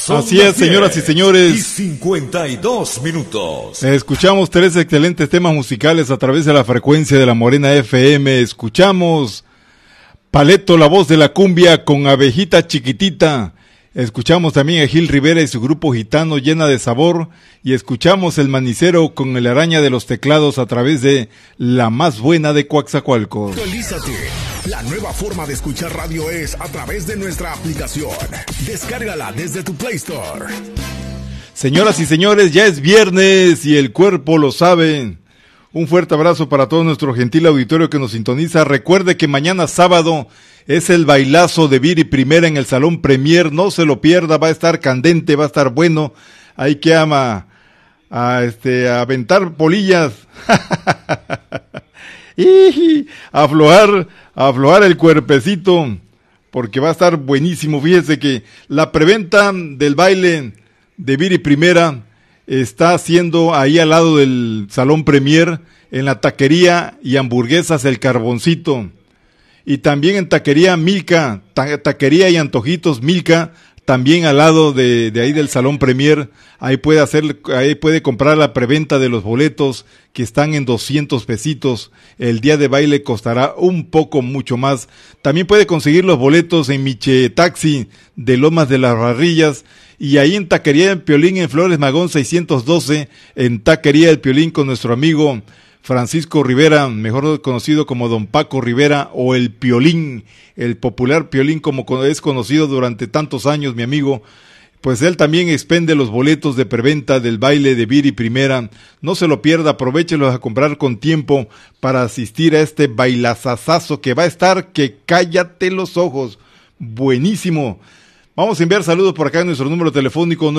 Así es, señoras y señores. Y 52 minutos. Escuchamos 3 excelentes temas musicales a través de la frecuencia de la Morena FM. Escuchamos Paleto, la voz de la cumbia con Abejita Chiquitita. Escuchamos también a Gil Rivera y su grupo gitano Llena de Sabor. Y escuchamos El Manicero con el Araña de los Teclados a través de La Más Buena de Coaxacualcos. Actualízate. La nueva forma de escuchar radio es a través de nuestra aplicación. Descárgala desde tu Play Store. Señoras y señores, ya es viernes y el cuerpo lo sabe. Un fuerte abrazo para todo nuestro gentil auditorio que nos sintoniza. Recuerde que mañana sábado es el bailazo de Viri Primera en el Salón Premier. No se lo pierda, va a estar candente, va a estar bueno. Hay que aventar polillas. Y aflojar el cuerpecito, porque va a estar buenísimo. Fíjese que la preventa del baile de Viri Primera está haciendo ahí al lado del Salón Premier, en la taquería y hamburguesas El Carboncito, y también en taquería Milka, taquería y antojitos Milka, también al lado de ahí del Salón Premier. Ahí puede comprar la preventa de los boletos que están en 200 pesitos. El día de baile costará un poco mucho más. También puede conseguir los boletos en Miche Taxi de Lomas de las Barrillas, y ahí en Taquería El Piolín en Flores Magón 612, en Taquería El Piolín con nuestro amigo Francisco Rivera, mejor conocido como Don Paco Rivera, o el Piolín, el popular Piolín como es conocido durante tantos años, mi amigo. Pues él también expende los boletos de preventa del baile de Viri Primera. No se lo pierda, aprovéchelos a comprar con tiempo para asistir a este bailazazazo que va a estar que cállate los ojos. Buenísimo. Vamos a enviar saludos por acá en nuestro número telefónico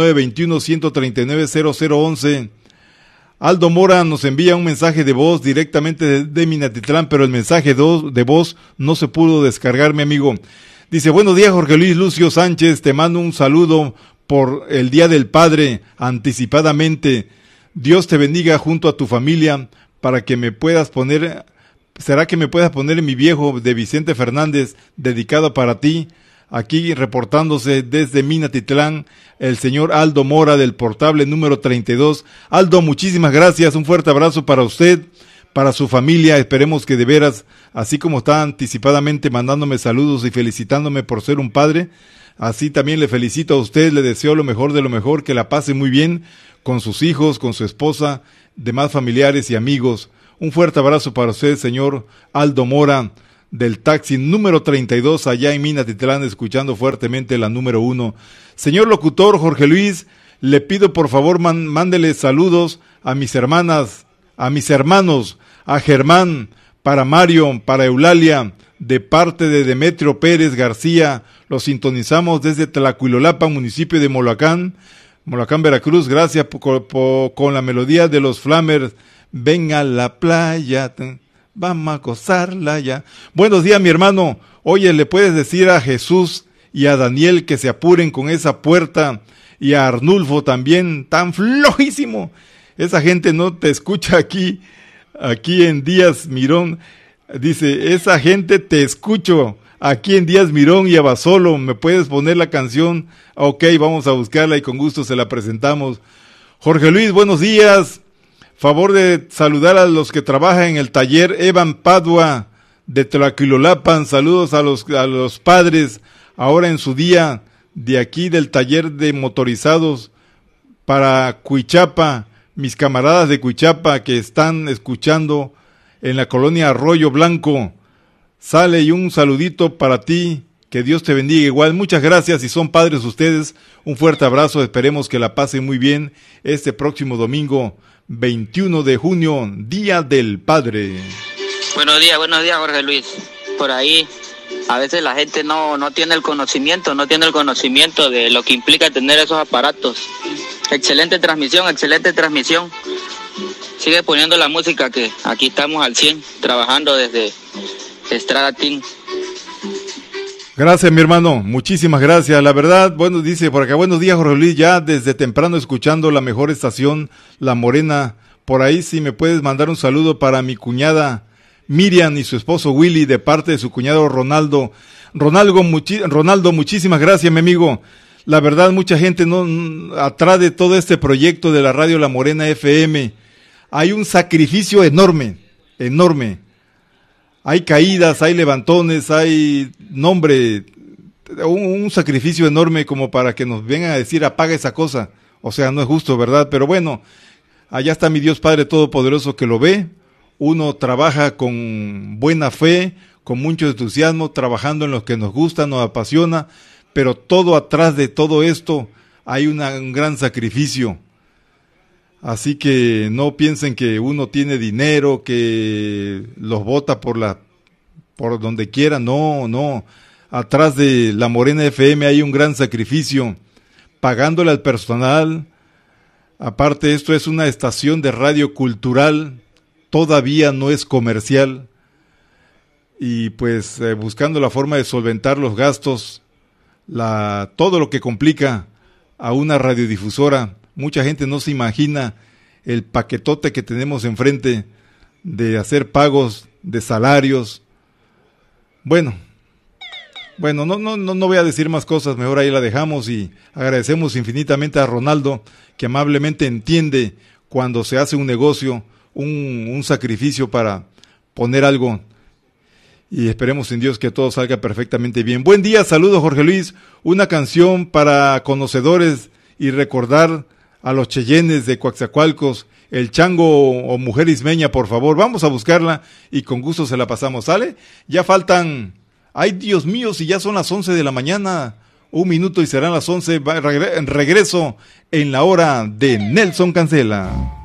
921-139-0011. Aldo Mora nos envía un mensaje de voz directamente de Minatitlán, pero el mensaje de voz no se pudo descargar, mi amigo. Dice: buenos días, Jorge Luis Lucio Sánchez, te mando un saludo por el Día del Padre anticipadamente. Dios te bendiga junto a tu familia para que me puedas poner, ¿será que me puedas poner en Mi Viejo de Vicente Fernández, dedicado para ti? Aquí reportándose desde Minatitlán, el señor Aldo Mora del portable número 32. Aldo, muchísimas gracias, un fuerte abrazo para usted, para su familia. Esperemos que de veras, así como está anticipadamente mandándome saludos y felicitándome por ser un padre, así también le felicito a usted, le deseo lo mejor de lo mejor, que la pase muy bien con sus hijos, con su esposa, demás familiares y amigos. Un fuerte abrazo para usted, señor Aldo Mora, del taxi número 32, allá en Minatitlán, escuchando fuertemente la número 1. Señor locutor Jorge Luis, le pido por favor mándele saludos a mis hermanas, a mis hermanos, a Germán, para Mario, para Eulalia, de parte de Demetrio Pérez García. Los sintonizamos desde Tlacuilolapa, municipio de Molacán, Veracruz. Gracias con la melodía de los Flamers. Venga a la playa, vamos a gozarla ya. Buenos días, mi hermano. Oye, ¿le puedes decir a Jesús y a Daniel que se apuren con esa puerta? Y a Arnulfo también, tan flojísimo. Esa gente no te escucha aquí en Díaz Mirón. Dice, esa gente te escucho aquí en Díaz Mirón y Abasolo. ¿Me puedes poner la canción? Ok, vamos a buscarla y con gusto se la presentamos. Jorge Luis, buenos días. Favor de saludar a los que trabajan en el taller Evan Padua de Tlaquilolapan. Saludos a los padres ahora en su día de aquí del taller de motorizados para Cuichapa, mis camaradas de Cuichapa que están escuchando en la colonia Arroyo Blanco. Sale y un saludito para ti, que Dios te bendiga igual. Muchas gracias, si son padres ustedes, un fuerte abrazo. Esperemos que la pasen muy bien este próximo domingo 21 de junio, Día del Padre. Buenos días, Jorge Luis. Por ahí, a veces la gente no tiene el conocimiento de lo que implica tener esos aparatos. Excelente transmisión. Sigue poniendo la música, que aquí estamos al 100, trabajando desde Estrada Team. Gracias, mi hermano, muchísimas gracias. La verdad, bueno, dice por acá, buenos días, Jorge Luis, ya desde temprano escuchando la mejor estación, La Morena. Por ahí, si me puedes mandar un saludo para mi cuñada Miriam y su esposo Willy, de parte de su cuñado Ronaldo. Ronaldo, muchísimas gracias, mi amigo. la verdad, mucha gente no atrás de todo este proyecto de la radio La Morena FM. Hay un sacrificio enorme, enorme. Hay caídas, hay levantones, hay un sacrificio enorme como para que nos vengan a decir apaga esa cosa. O sea, no es justo, ¿verdad? Pero bueno, allá está mi Dios Padre Todopoderoso que lo ve. Uno trabaja con buena fe, con mucho entusiasmo, trabajando en lo que nos gusta, nos apasiona, pero todo atrás de todo esto hay un gran sacrificio. Así que no piensen que uno tiene dinero, que los bota por donde quiera, no. Atrás de La Morena FM hay un gran sacrificio, pagándole al personal. Aparte, esto es una estación de radio cultural, todavía no es comercial. Y pues buscando la forma de solventar los gastos, todo lo que complica a una radiodifusora. Mucha gente no se imagina el paquetote que tenemos enfrente de hacer pagos de salarios. Bueno, no voy a decir más cosas, mejor ahí la dejamos y agradecemos infinitamente a Ronaldo que amablemente entiende cuando se hace un negocio, un sacrificio para poner algo. Y esperemos en Dios que todo salga perfectamente bien. Buen día, saludos Jorge Luis. Una canción para conocedores y recordar a los cheyennes de Coatzacoalcos, el chango o mujer ismeña, por favor. Vamos a buscarla y con gusto se la pasamos, ¿sale? Ya faltan, ay Dios mío, si ya son las 11 de la mañana, 1 minuto y serán las 11. Regreso en la hora de Nelson Cancela.